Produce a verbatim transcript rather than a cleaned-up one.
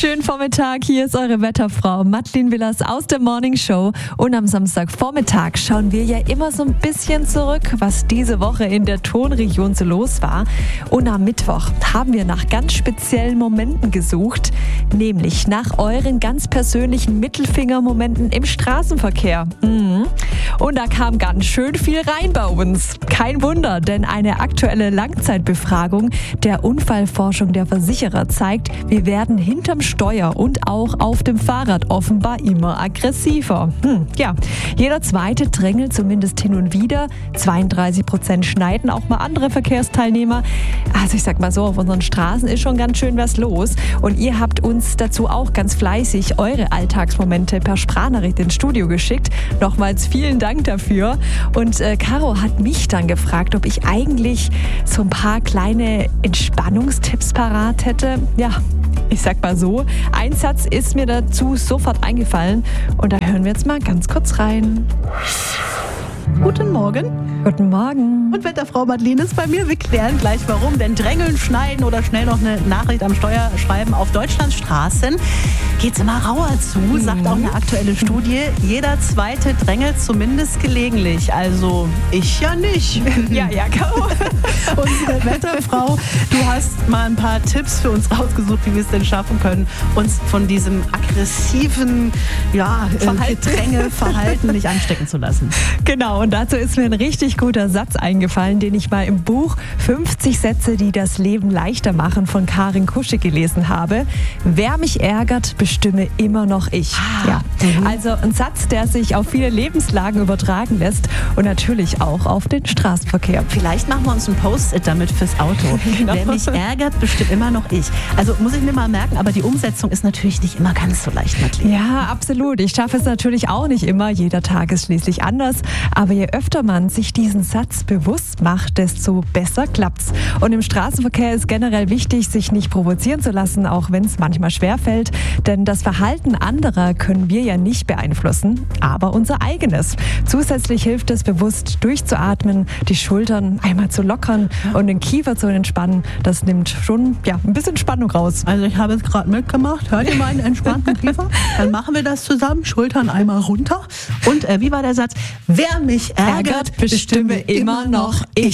Schönen Vormittag, hier ist eure Wetterfrau Madeleine Willers aus der Morning Show. Und am Samstagvormittag schauen wir ja immer so ein bisschen zurück, was diese Woche in der Tonregion so los war. Und am Mittwoch haben wir nach ganz speziellen Momenten gesucht, nämlich nach euren ganz persönlichen Mittelfingermomenten im Straßenverkehr. Mhm. Und da kam ganz schön viel rein bei uns. Kein Wunder, denn eine aktuelle Langzeitbefragung der Unfallforschung der Versicherer zeigt, wir werden hinterm Steuer und auch auf dem Fahrrad offenbar immer aggressiver. Hm, ja, jeder Zweite drängelt zumindest hin und wieder. zweiunddreißig Prozent schneiden auch mal andere Verkehrsteilnehmer. Also ich sag mal so, auf unseren Straßen ist schon ganz schön was los. Und ihr habt uns dazu auch ganz fleißig eure Alltagsmomente per Sprachnachricht ins Studio geschickt. Nochmals vielen Dank dafür. Und äh, Caro hat mich dann gefragt, ob ich eigentlich so ein paar kleine Entspannungstipps parat hätte. Ja, ich sag mal so, ein Satz ist mir dazu sofort eingefallen und da hören wir jetzt mal ganz kurz rein. Guten Morgen. Guten Morgen. Und Wetterfrau Madeleine ist bei mir. Wir klären gleich warum. Denn drängeln, schneiden oder schnell noch eine Nachricht am Steuer schreiben auf Deutschlands Straßen geht's immer rauer zu, mhm. sagt auch eine aktuelle Studie. Jeder Zweite drängelt zumindest gelegentlich. Also ich ja nicht. Ja, ja, Caro. Unsere Wetterfrau, du hast mal ein paar Tipps für uns rausgesucht, wie wir es denn schaffen können, uns von diesem aggressiven ja, Verhalten. Gedränge, Verhalten nicht anstecken zu lassen. Genau, und dazu ist mir ein richtig guter Satz eingefallen, den ich mal im Buch fünfzig Sätze, die das Leben leichter machen von Karin Kusche gelesen habe. Wer mich ärgert, bestimme immer noch ich. Ah, ja. mhm. Also ein Satz, der sich auf viele Lebenslagen übertragen lässt und natürlich auch auf den Straßenverkehr. Vielleicht machen wir uns ein Post-it damit fürs Auto. Genau. Wer mich ärgert, bestimmt immer noch ich. Also muss ich mir mal merken, aber die Umsetzung ist natürlich nicht immer ganz so leicht, Madeleine. Ja, absolut. Ich schaffe es natürlich auch nicht immer. Jeder Tag ist schließlich anders. Aber je öfter man sich diesen Satz bewusst macht, desto besser klappt's. Und im Straßenverkehr ist generell wichtig, sich nicht provozieren zu lassen, auch wenn es manchmal schwerfällt. Denn das Verhalten anderer können wir ja nicht beeinflussen, aber unser eigenes. Zusätzlich hilft es, bewusst durchzuatmen, die Schultern einmal zu lockern und den Kiefer zu entspannen. Das nimmt schon ja, ein bisschen Spannung raus. Also ich habe es gerade mitgemacht. Hört ihr meinen entspannten Kiefer? Dann machen wir das zusammen. Schultern einmal runter. Und äh, wie war der Satz? Wer mich ärgert, bestimme immer noch ich.